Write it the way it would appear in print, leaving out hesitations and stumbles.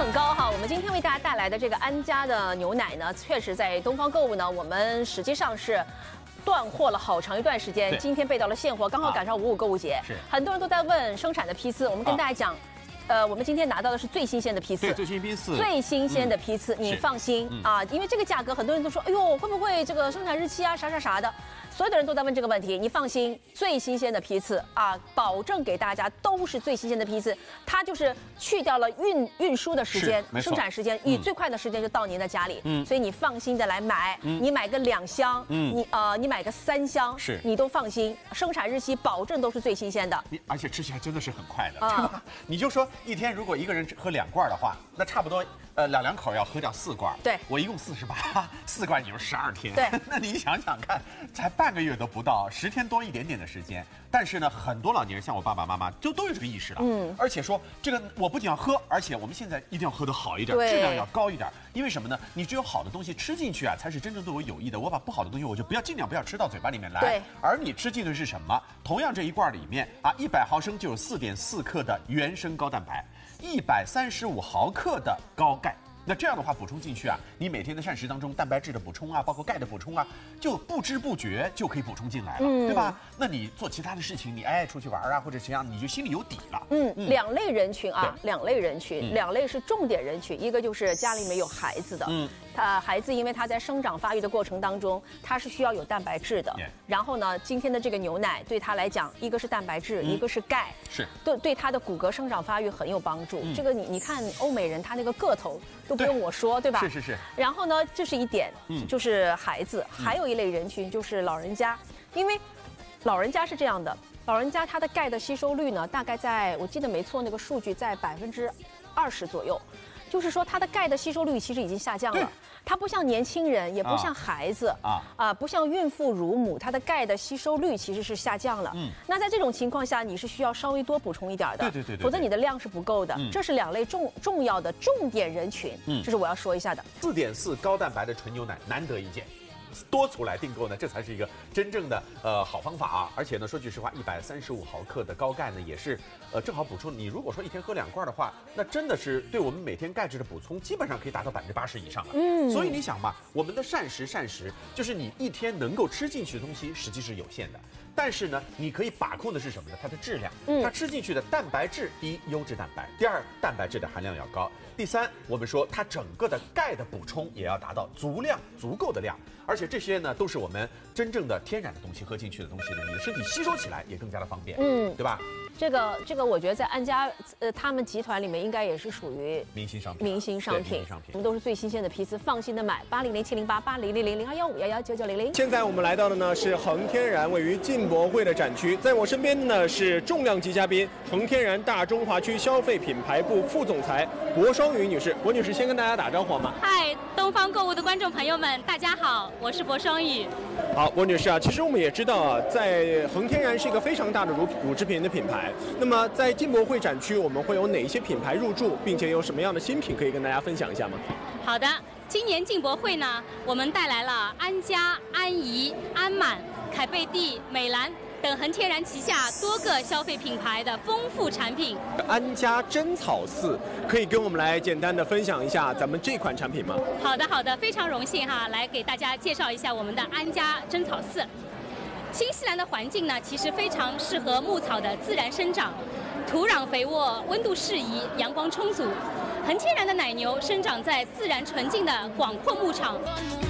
很高哈。我们今天为大家带来的这个安佳的牛奶呢，确实在东方购物呢，我们实际上是断货了好长一段时间，今天备到了现货，刚好赶上5.5购物节， 是很多人都在问生产的批次，我们跟大家讲。我们今天拿到的是最新鲜的批次， 对，最新批次， 最新鲜的批次，你放心啊，因为这个价格，很多人都说，哎呦，会不会这个生产日期啊，啥的，所有的人都在问这个问题，你放心，最新鲜的批次啊，保证给大家都是最新鲜的批次，它就是去掉了运输的时间、生产时间，以最快的时间就到您的家里，所以你放心的来买，你买个2箱，你买个3箱，你都放心，生产日期保证都是最新鲜的， 而且吃起来真的是很快的，对吧？你就说一天如果一个人喝2罐的话，那差不多两口要喝掉4罐。 对， 我一共48，4罐也就12天。 对， 那你想想看，才半个月都不到，10天多一点点的时间。但是呢，很多老年人像我爸爸妈妈就都有这个意识了。而且说这个我不仅要喝，而且我们现在一定要喝得好一点，质量要高一点。因为什么呢？你只有好的东西吃进去啊，才是真正对我有益的。我把不好的东西我就尽量不要吃到嘴巴里面来。 对。 而你吃进的是什么？同样这一罐里面啊，100毫升就有4.4克的原生高蛋白，135毫克的高钙。那这样的话补充进去啊，你每天的膳食当中蛋白质的补充啊，包括钙的补充啊，就不知不觉就可以补充进来了，对吧？那你做其他的事情，你出去玩啊或者怎样，你就心里有底了。 两类人群啊，两类人群，两类是重点人群，一个就是家里面有孩子的，孩子因为他在生长发育的过程当中，他是需要有蛋白质的。然后呢，今天的这个牛奶对他来讲，一个是蛋白质，一个是钙， 是对他的骨骼生长发育很有帮助。这个你看欧美人他那个个头都不用我说，对吧？ 是。 然后呢，这是一点，就是孩子，还有一类人群就是老人家，因为老人家是这样的，老人家他的钙的吸收率呢，大概在我记得没错，那个数据在20%左右。就是说，它的钙的吸收率其实已经下降了。它不像年轻人，也不像孩子不像孕妇、乳母，它的钙的吸收率其实是下降了。那在这种情况下，你是需要稍微多补充一点的， 对， 否则你的量是不够的。这是2类重要的重点人群，这是我要说一下的。 4.4高蛋白的纯牛奶难得一见。多出来订购呢，这才是一个真正的好方法啊！而且呢，说句实话，135毫克的高钙呢，也是正好补充。你如果说一天喝2罐的话，那真的是对我们每天钙质的补充，基本上可以达到80%以上了。所以你想嘛，我们的膳食就是你一天能够吃进去的东西，实际是有限的。但是呢，你可以把控的是什么呢？它的质量。它吃进去的蛋白质，第一，优质蛋白；第二，蛋白质的含量要高；第三，我们说它整个的钙的补充也要达到足够的量。而且这些呢，都是我们真正的天然的东西，喝进去的东西呢，你的身体吸收起来也更加的方便，对吧？ 这个，我觉得在安佳他们集团里面应该也是属于明星商品。我们都是最新鲜的批次，放心的买。80070880000215119900。 现在我们来到的呢是恒天然位于进博会的展区，在我身边呢是重量级嘉宾，恒天然大中华区消费品牌部副总裁薄双宇女士。薄女士先跟大家打招呼好吗？ 嗨，东方购物的观众朋友们，大家好，我是薄双宇。 好，薄女士啊，其实我们也知道啊，在恒天然是一个非常大的乳制品的品牌。那么在进博会展区，我们会有哪些品牌入驻，并且有什么样的新品可以跟大家分享一下吗？ 好的，今年进博会呢，我们带来了安佳、安怡、安满、凯贝蒂、美兰等恒天然旗下多个消费品牌的丰富产品。 安佳真草4，可以跟我们来简单的分享一下咱们这款产品吗？ 好的，非常荣幸哈，来给大家介绍一下我们的安佳真草4。新西兰的环境呢，其实非常适合牧草的自然生长，土壤肥沃，温度适宜，阳光充足。恒天然的奶牛生长在自然纯净的广阔牧场。